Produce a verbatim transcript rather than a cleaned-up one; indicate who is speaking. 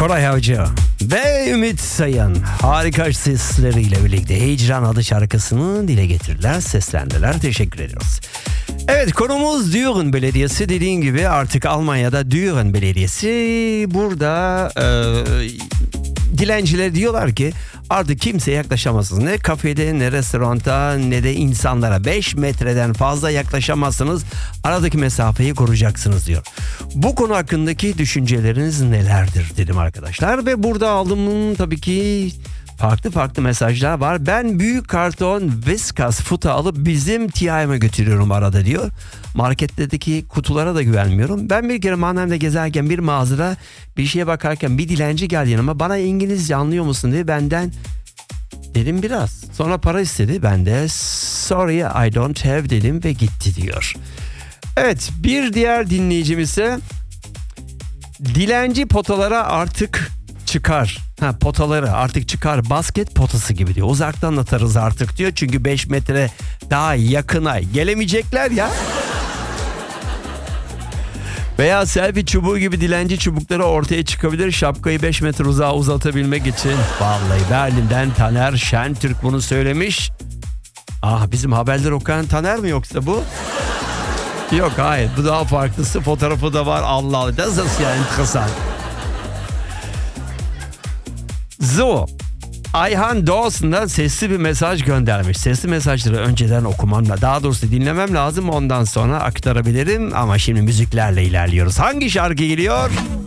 Speaker 1: Koray Avcı ve Ümit Sayın harika sesleriyle birlikte Hicran adlı şarkısını dile getirdiler, seslendiler. Teşekkür ediyoruz. Evet, konumuz Düren Belediyesi. Dediğim gibi artık Almanya'da Düren Belediyesi burada e, dilenciler diyorlar ki artık kimseye yaklaşamazsınız. Ne kafede ne restoranda ne de insanlara beş metreden fazla yaklaşamazsınız. Aradaki mesafeyi koruyacaksınız diyor. Bu konu hakkındaki düşünceleriniz nelerdir dedim arkadaşlar. Ve burada aldığım tabii ki farklı farklı mesajlar var. Ben büyük karton Whiskas futa alıp bizim T I'me götürüyorum arada diyor. Marketteki kutulara da güvenmiyorum. Ben bir kere Mannheim'de gezerken bir mağazada bir şeye bakarken bir dilenci geldi yanıma. Bana İngilizce anlıyor musun dedi. Benden dedim biraz. Sonra para istedi. Ben de sorry I don't have dedim ve gitti diyor. Evet, bir diğer dinleyicimiz ise dilenci potalara artık çıkar. Ha, potaları artık çıkar, basket potası gibi diyor. Uzaktan atarız artık diyor. Çünkü beş metre daha yakına gelemeyecekler ya. Veya selfie çubuğu gibi dilenci çubukları ortaya çıkabilir. Şapkayı beş metre uzağa uzatabilmek için. Vallahi Berlin'den Taner Şentürk bunu söylemiş. Ah, bizim haberler okuyan Taner mi yoksa bu? Yok, hayır, bu daha farklısı. Fotoğrafı da var. Allah Allah. Das ist ja interessant. So, Ayhan Dawson'dan sesli bir mesaj göndermiş. Sesli mesajları önceden okumam, daha doğrusu dinlemem lazım. Ondan sonra aktarabilirim ama şimdi müziklerle ilerliyoruz. Hangi şarkı geliyor?